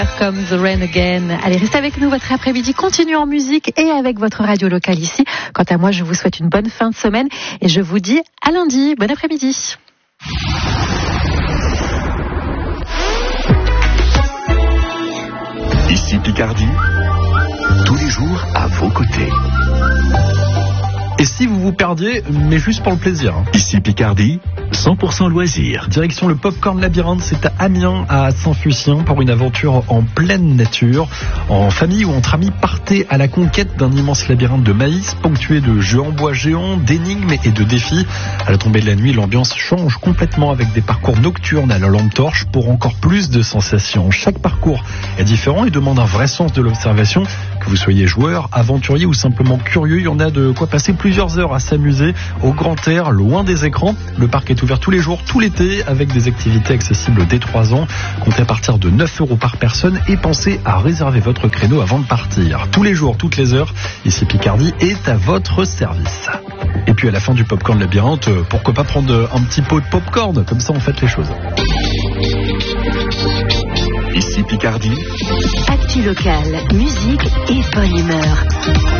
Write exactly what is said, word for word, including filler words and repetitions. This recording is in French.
Comme The Rain Again. Allez, restez avec nous, votre après-midi continue en musique et avec votre radio locale ici. Quant à moi, je vous souhaite une bonne fin de semaine et je vous dis à lundi. Bon après-midi. Ici Picardie, tous les jours à vos côtés. Et si vous vous perdiez, mais juste pour le plaisir. Ici Picardie, cent pour cent loisirs. Direction le Popcorn Labyrinthe, c'est à Amiens, à Saint-Fucien, pour une aventure en pleine nature. En famille ou entre amis, partez à la conquête d'un immense labyrinthe de maïs, ponctué de jeux en bois géants, d'énigmes et de défis. À la tombée de la nuit, l'ambiance change complètement avec des parcours nocturnes à la lampe torche pour encore plus de sensations. Chaque parcours est différent et demande un vrai sens de l'observation. Que vous soyez joueur, aventurier ou simplement curieux, il y en a de quoi passer plusieurs heures à s'amuser au grand air, loin des écrans. Le parc est ouvert tous les jours, tout l'été, avec des activités accessibles dès trois ans. Comptez à partir de neuf euros par personne et pensez à réserver votre créneau avant de partir. Tous les jours, toutes les heures, ici Picardie est à votre service. Et puis à la fin du Popcorn Labyrinthe, pourquoi pas prendre un petit pot de popcorn, comme ça on fait les choses. Ici Picardie. Actu locale, musique et bonne humeur.